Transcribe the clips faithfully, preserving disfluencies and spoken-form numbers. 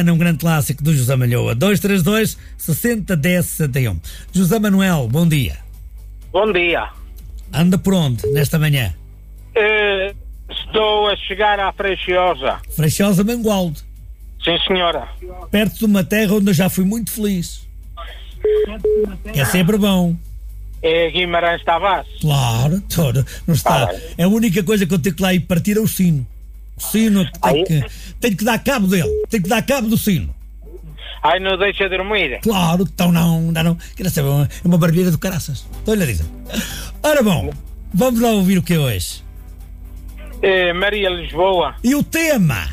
Um grande clássico do José Malhoa. dois três dois, sessenta, dez, sessenta e um. José Manuel, bom dia. Bom dia. Anda por onde, nesta manhã? Eh, estou a chegar à Freixosa. Freixosa Mangualde. Sim, senhora. Perto de uma terra onde eu já fui muito feliz. É sempre bom. É Guimarães Tavares. Claro, todo. Não está. Tá bem. É a única coisa que eu tenho que lá ir partir é o sino. O sino que tem Aí? que, tem que dar cabo dele. Tem que dar cabo do sino. Ai, não deixa dormir. Claro, então não, não, não. Quer saber, é uma, é uma barbeira do caraças. Estou-lhe a dizer. Ora bom, vamos lá ouvir o que é hoje. Eh, Maria Lisboa. E o tema?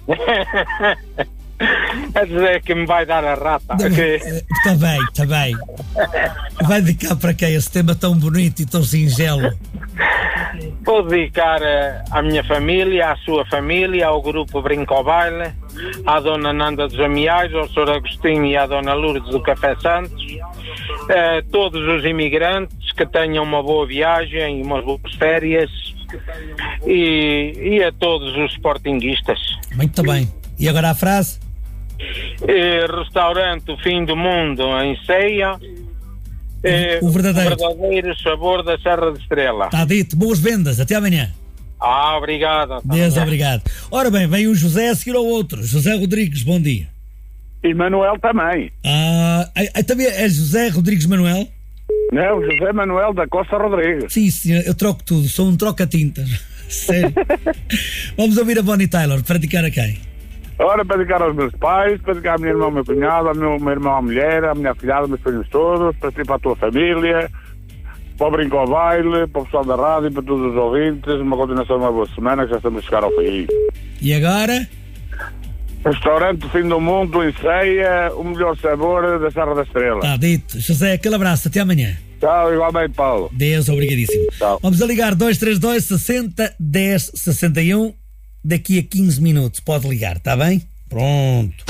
A dizer que me vai dar a rata. Que... Está bem, está bem. Vai dedicar para quem esse tema tão bonito e tão singelo? Vou dedicar eh, à minha família, à sua família, ao grupo Brinco ao Baile, à Dona Nanda dos Amiais, ao senhor Agostinho e à Dona Lourdes do Café Santos, a todos os imigrantes que tenham uma boa viagem, umas boas férias e, e a todos os sportinguistas. Muito bem. E agora a frase? Eh, restaurante O Fim do Mundo em Ceia. Eh, O verdadeiro. o verdadeiro sabor da Serra de Estrela. Está dito. Boas vendas. Até amanhã. Ah, obrigado. Até Deus, amanhã. obrigado. Ora bem, vem o José a seguir ao outro. José Rodrigues, bom dia. E Manuel também. Ah, ah, ah, também é José Rodrigues Manuel? Não, José Manuel da Costa Rodrigues. Sim, senhor, eu troco tudo. Sou um troca-tintas. Sério. Vamos ouvir a Bonnie Tyler. Para dedicar a quem? Ora, para dedicar aos meus pais, para dedicar à minha irmã, ao meu cunhado, ao meu, meu irmão, à mulher, à minha filhada, aos meus filhos todos, para ti, para a tua família, para o Brinco ao Baile, para o pessoal da rádio, para todos os ouvintes. Uma continuação de uma boa semana, que já estamos a chegar ao fim. E agora? Restaurante O Fim do Mundo em Ceia, o melhor sabor da Serra da Estrela. Está dito. José, aquele abraço. Até amanhã. Tchau, igualmente, Paulo. Deus, obrigadíssimo. Tchau. Vamos a ligar dois três dois, sessenta, dez, sessenta e um. Daqui a quinze minutos pode ligar, está bem? Pronto.